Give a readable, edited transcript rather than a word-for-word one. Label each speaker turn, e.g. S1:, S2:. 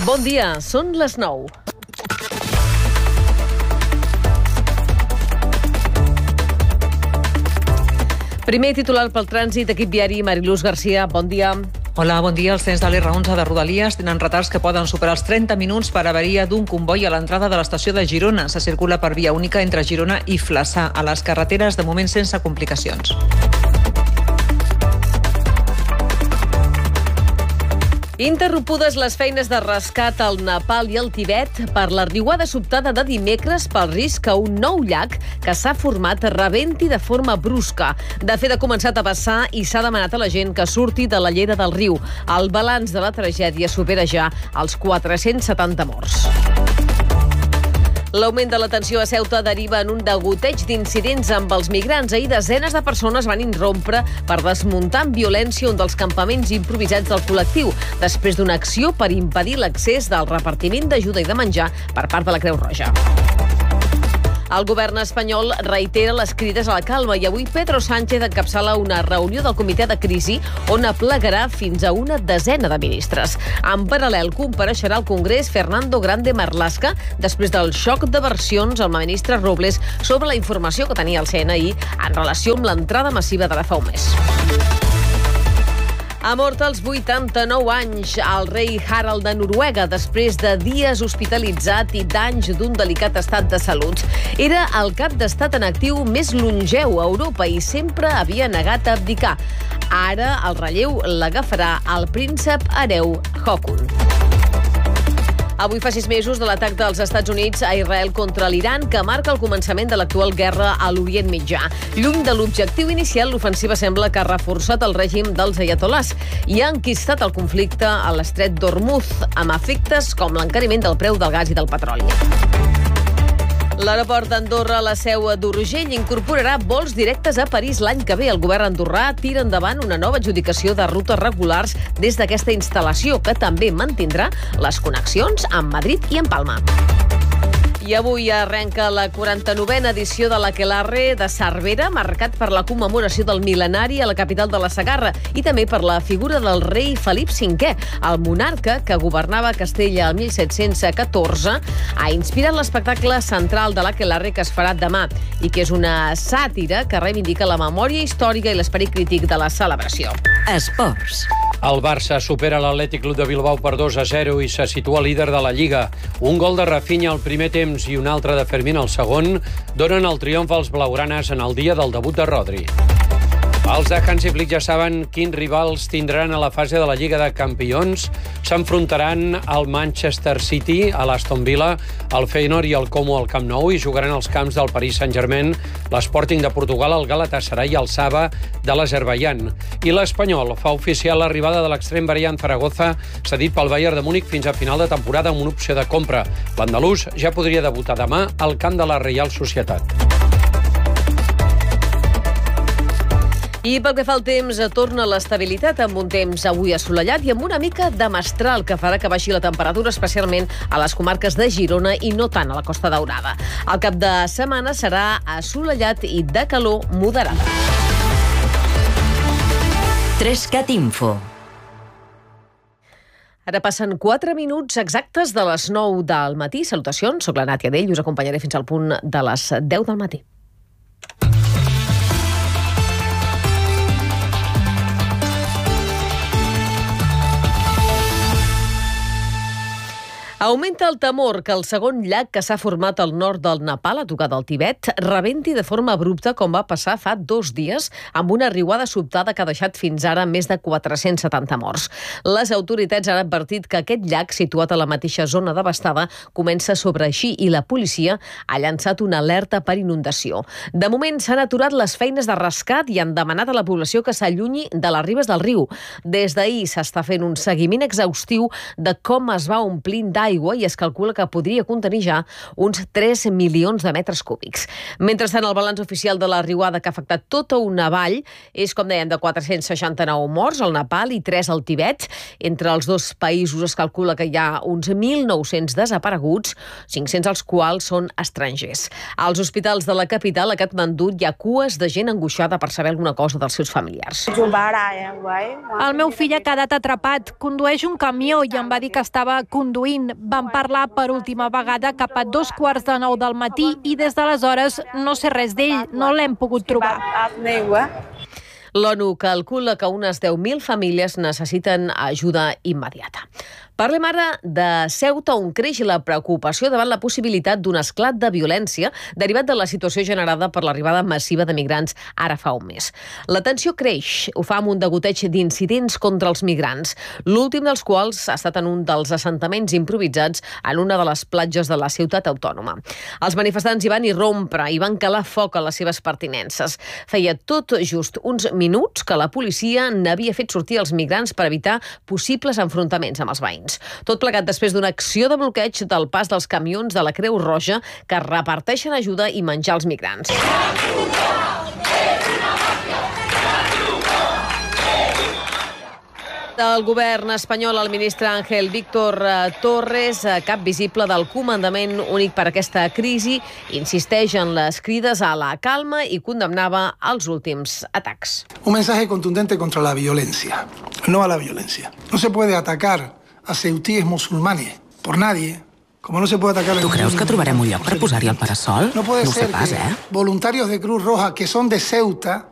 S1: Bon dia, són les 9. Primer titular pel trànsit, equip viari, Mariluz Garcia, bon dia.
S2: Hola, bon dia. Els trens de l'R11 de Rodalies tenen retards que poden superar els 30 minuts per avaria d'un comboi a l'entrada de l'estació de Girona. Se circula per via única entre Girona i Flaçà. A les carreteres, de moment, sense complicacions.
S1: Interrompudes les feines de rescat al Nepal i al Tibet per la riuada sobtada de dimecres pel risc que un nou llac que s'ha format rebenti de forma brusca. De fet, ha començat a vessar i s'ha demanat a la gent que surti de la llera del riu. El balanç de la tragèdia supera ja els 470 morts. L'augment de la tensió a Ceuta deriva en un degoteig d'incidents amb els migrants. Ahir desenes de persones van irrompre per desmuntar amb violència un dels campaments improvisats del col·lectiu, després d'una acció per impedir l'accés del repartiment d'ajuda i de menjar per part de la Creu Roja. El govern espanyol reitera les crides a la calma i avui Pedro Sánchez encapçala una reunió del comitè de crisi on aplegarà fins a una desena de ministres. En paral·lel, compareixerà al Congrés Fernando Grande Marlaska després del xoc de versions amb la ministra Robles sobre la informació que tenia el CNI en relació amb l'entrada massiva de la fa un mes. Ha mort als 89 anys el rei Harald de Noruega després de dies hospitalitzat i danys d'un delicat estat de salut. Era el cap d'estat en actiu més longeu a Europa i sempre havia negat a abdicar. Ara el relleu l'agafarà el príncep hereu Haakon. Avui fa 6 mesos de l'atac dels Estats Units a Israel contra l'Iran, que marca el començament de l'actual guerra a l'Orient Mitjà. Lluny de l'objectiu inicial, l'ofensiva sembla que ha reforçat el règim dels ayatolás i ha enquistat el conflicte a l'estret d'Hormuz, amb efectes com l'encariment del preu del gas i del petroli. L'aeroport d'Andorra, la seu d'Urgell, incorporarà vols directes a París l'any que ve. El govern andorrà tira endavant una nova adjudicació de rutes regulars des d'aquesta instal·lació, que també mantindrà les connexions amb Madrid i amb Palma. I avui arrenca la 49a edició de l'Aquelarre de Cervera, marcat per la commemoració del mil·lenari a la capital de la Segarra i també per la figura del rei Felip V, el monarca que governava Castella el 1714. Ha inspirat l'espectacle central de l'Aquelarre que es farà demà i que és una sàtira que reivindica la memòria històrica i l'esperit crític de la celebració.
S3: Esports.
S4: El Barça supera l'Atlètic Club de Bilbao per 2-0 i se situa líder de la Lliga. Un gol de Rafinha al primer temps i un altre de Fermín al segon donen el triomf als blaugranes en el dia del debut de Rodri. Els de Hansi Flick ja saben quins rivals tindran a la fase de la Lliga de Campions. S'enfrontaran al Manchester City, a l'Aston Villa, al Feyenoord i al Como al Camp Nou i jugaran als camps del Paris Saint-Germain, l'Sporting de Portugal, el Galatasaray i el Saba de l'Azerbaidjan. I l'Espanyol fa oficial l'arribada de l'extrem Brian Zaragoza, cedit pel Bayern de Múnich fins a final de temporada amb una opció de compra. L'andalús ja podria debutar demà al camp de la Reial Societat.
S1: I pel que fa al temps, torna l'estabilitat amb un temps avui assolellat i amb una mica de mestral que farà que baixi la temperatura, especialment a les comarques de Girona i no tant a la Costa Daurada. El cap de setmana serà assolellat i de calor moderada.
S3: 3CAT Info.
S1: Ara passen 4 minuts exactes de les 9 del matí. Salutacions, soc la Nàtia Dell i us acompanyaré fins al punt de les 10 del matí. Augmenta el temor que el segon llac que s'ha format al nord del Nepal, a tocar del Tibet, rebenti de forma abrupta com va passar fa 2 dies amb una riuada sobtada que ha deixat fins ara més de 470 morts. Les autoritats han advertit que aquest llac, situat a la mateixa zona devastada, comença a sobreeixir i la policia ha llançat una alerta per inundació. De moment s'han aturat les feines de rescat i han demanat a la població que s'allunyi de les ribes del riu. Des d'ahir s'està fent un seguiment exhaustiu de com es va omplint d'aigua d'aigua i es calcula que podria contenir ja uns 3 milions de metres cúbics. Mentrestant, el balanç oficial de la riuada que ha afectat tota una vall és, com dèiem, de 469 morts al Nepal i 3 al Tibet. Entre els dos països es calcula que hi ha uns 1.900 desapareguts, 500 als quals són estrangers. Als hospitals de la capital, a Katmandú, hi ha cues de gent angoixada per saber alguna cosa dels seus familiars.
S5: El meu fill ha quedat atrapat, condueix un camió i em va dir que estava conduint. Vam parlar per última vegada cap a 2:45 del matí i des d'aleshores no sé res d'ell, no l'hem pogut trobar.
S1: L'ONU calcula que unes 10.000 famílies necessiten ajuda immediata. Parlem ara de Ceuta, on creix la preocupació davant la possibilitat d'un esclat de violència derivat de la situació generada per l'arribada massiva de migrants ara fa un mes. La tensió creix, ho fa amb un degoteig d'incidents contra els migrants, l'últim dels quals ha estat en un dels assentaments improvisats en una de les platges de la ciutat autònoma. Els manifestants hi van irrompre i van calar foc a les seves pertinences. Feia tot just uns minuts que la policia n'havia fet sortir els migrants per evitar possibles enfrontaments amb els veïns. Tot plegat després d'una acció de bloqueig del pas dels camions de la Creu Roja que reparteixen ajuda i menjar als migrants. Del govern espanyol, el ministre Ángel Víctor Torres, cap visible del comandament únic per aquesta crisi, insisteix en les crides a la calma i condemnava els últims atacs.
S6: Un mensaje contundente contra la violencia, no a la violencia. No se puede atacar a ceutíes musulmanes por nadie, como no se puede atacar...
S7: Tu creus que trobarem un lloc per posar-hi el parasol?
S6: No puede
S7: No ho sé
S6: ser
S7: pas,
S6: que voluntarios de Cruz Roja que son de Ceuta